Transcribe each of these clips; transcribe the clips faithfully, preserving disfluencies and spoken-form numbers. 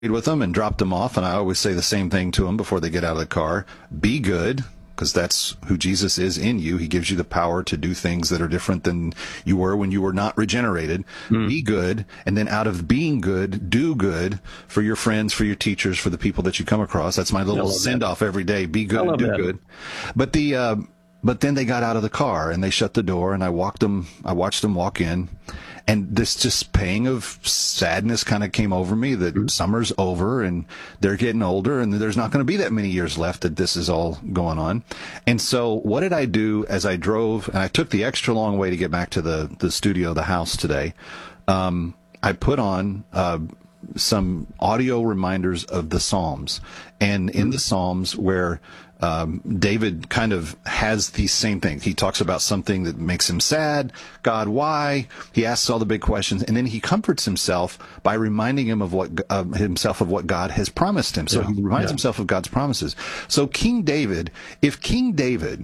with them and dropped them off, and I always say the same thing to them before they get out of the car. Be good, because that's who Jesus is in you. He gives you the power to do things that are different than you were when you were not regenerated. Mm. Be good, and then out of being good, do good for your friends, for your teachers, for the people that you come across. That's my little send-off every day. Be good, do that. Good. But the uh, but then they got out of the car, and they shut the door, and I walked them. I watched them walk in. And this just pang of sadness kind of came over me that mm-hmm. summer's over and they're getting older and there's not going to be that many years left that this is all going on. And so what did I do as I drove? And I took the extra long way to get back to the, the studio, the house today. Um, I put on uh, some audio reminders of the Psalms. And in the Psalms where Um, David kind of has these same things. He talks about something that makes him sad. God, why? He asks all the big questions, and then he comforts himself by reminding him of what uh, himself of what God has promised him. So yeah. he reminds yeah. himself of God's promises. So King David, if King David,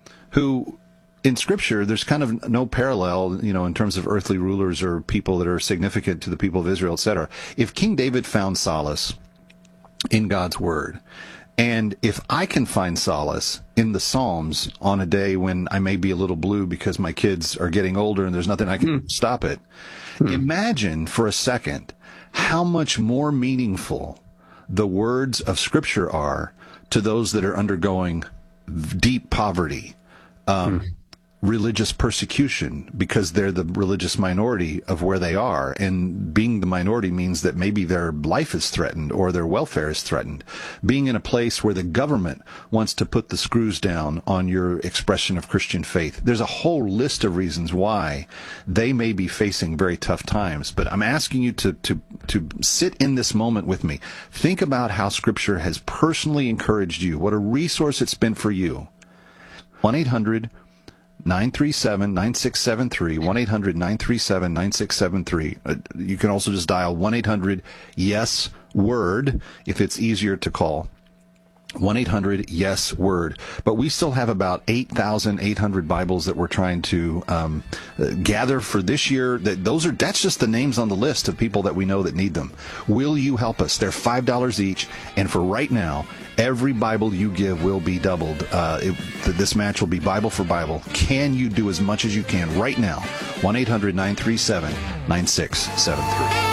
who in Scripture, there's kind of no parallel, you know, in terms of earthly rulers or people that are significant to the people of Israel, et cetera. If King David found solace in God's Word, and if I can find solace in the Psalms on a day when I may be a little blue because my kids are getting older and there's nothing I can mm. stop it, mm. imagine for a second how much more meaningful the words of Scripture are to those that are undergoing deep poverty, um, mm. religious persecution, because they're the religious minority of where they are. And being the minority means that maybe their life is threatened or their welfare is threatened. Being in a place where the government wants to put the screws down on your expression of Christian faith. There's a whole list of reasons why they may be facing very tough times. But I'm asking you to, to, to sit in this moment with me. Think about how Scripture has personally encouraged you. What a resource it's been for you. one eight hundred nine three seven nine six seven three, one eight hundred nine three seven nine six seven three. Uh, you can also just dial one eight hundred yes word if it's easier to call. one eight hundred yes word. But we still have about eight thousand eight hundred Bibles that we're trying to um, uh, gather for this year. That those are that's just the names on the list of people that we know that need them. Will you help us? They're five dollars each, and for right now, every Bible you give will be doubled. Uh, it, this match will be Bible for Bible. Can you do as much as you can right now? one eight hundred nine three seven nine six seven three.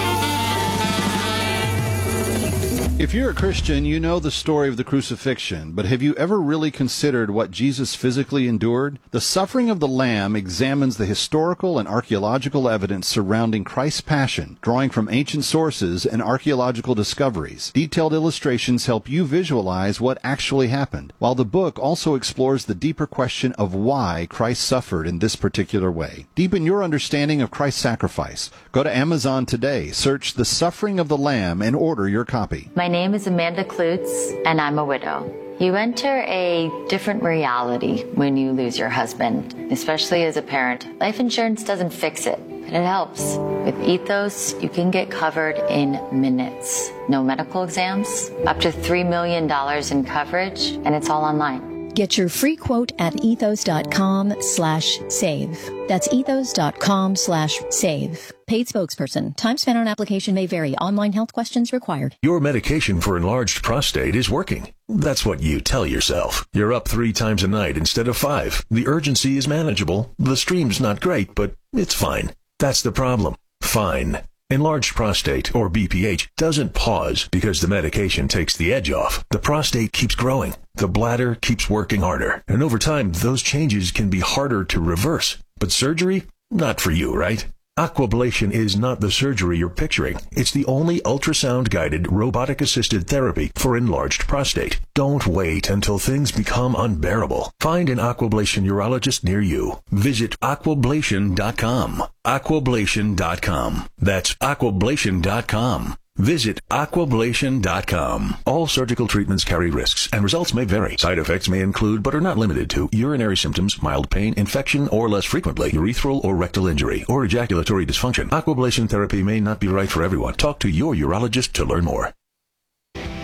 If you're a Christian, you know the story of the crucifixion, but have you ever really considered what Jesus physically endured? The Suffering of the Lamb examines the historical and archaeological evidence surrounding Christ's passion, drawing from ancient sources and archaeological discoveries. Detailed illustrations help you visualize what actually happened, while the book also explores the deeper question of why Christ suffered in this particular way. Deepen your understanding of Christ's sacrifice. Go to Amazon today, search The Suffering of the Lamb, and order your copy. My name is Amanda Klutz, and I'm a widow. You enter a different reality when you lose your husband, especially as a parent. Life insurance doesn't fix it, but it helps. With Ethos, you can get covered in minutes. No medical exams, up to three million dollars in coverage, and it's all online. Get your free quote at ethos.com slash save. That's ethos.com slash save. Paid spokesperson. Time spent on application may vary. Online health questions required. Your medication for enlarged prostate is working. That's what you tell yourself. You're up three times a night instead of five. The urgency is manageable. The stream's not great, but it's fine. That's the problem. Fine. Enlarged prostate, or B P H, doesn't pause because the medication takes the edge off. The prostate keeps growing. The bladder keeps working harder. And over time, those changes can be harder to reverse. But surgery? Not for you, right? Aquablation is not the surgery you're picturing. It's the only ultrasound-guided, robotic-assisted therapy for enlarged prostate. Don't wait until things become unbearable. Find an Aquablation urologist near you. Visit aquablation dot com. aquablation dot com. That's aquablation dot com. Visit aquablation dot com. All surgical treatments carry risks, and results may vary. Side effects may include, but are not limited to, urinary symptoms, mild pain, infection, or less frequently, urethral or rectal injury, or ejaculatory dysfunction. Aquablation therapy may not be right for everyone. Talk to your urologist to learn more.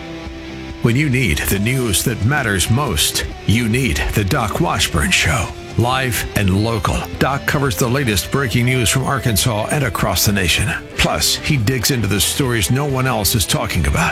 When you need the news that matters most, you need the Doc Washburn Show. live and local. Doc covers the latest breaking news from Arkansas and across the nation. Plus, he digs into the stories no one else is talking about.